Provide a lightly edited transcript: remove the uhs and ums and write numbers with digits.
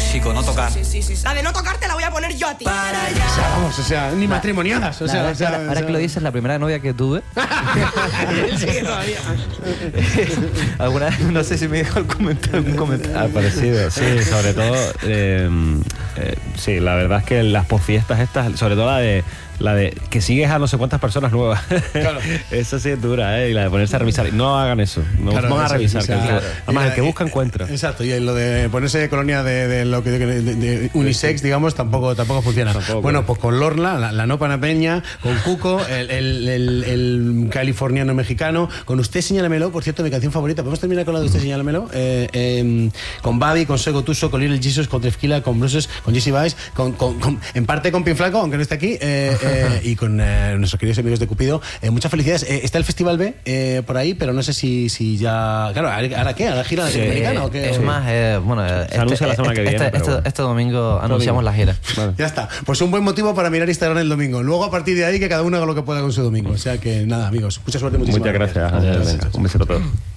tóxico, no tocar. Sí. La de no tocarte la voy a poner yo a ti. O sea, ni matrimoniadas. Ahora que lo dices, la primera novia que tuve. Él sigue todavía. Alguna vez, no sé si me dijo algún comentario parecido, sí, sobre todo sí, la verdad es que las posfiestas estas, sobre todo la de que sigues a no sé cuántas personas nuevas. Claro. Eso sí es dura, y la de ponerse a revisar. No hagan eso, no claro, van a revisar. Claro. Además, el que busca encuentra. Exacto, y lo de ponerse colonia de unisex, digamos, tampoco funciona. Bueno, pues con Lorna, la no panameña, con Cuco, el californiano mexicano, con Usted Señálamelo, por cierto, mi canción favorita. ¿Podemos terminar con la de Usted Señálamelo? Con Babi, con Sego Tuso, con Little Jesus, con Trefquila, con Bruces, con Jesse Baez, en parte con Pinflaco, aunque no esté aquí, y con nuestros queridos amigos de Cupido. Muchas felicidades. Está el Festival B por ahí, pero no sé si ya... Claro, ¿ahora qué? ¿Ahora gira latinoamericana o qué? Es más, bueno... Se anuncia la semana que viene. Este domingo anunciamos la gira. Vale. Ya está. Pues un buen motivo para mirar Instagram el domingo. Luego, a partir de ahí, que cada uno haga lo que pueda con su domingo. O sea que nada, amigos. Mucha suerte, muchísimas gracias. Un besito a todos.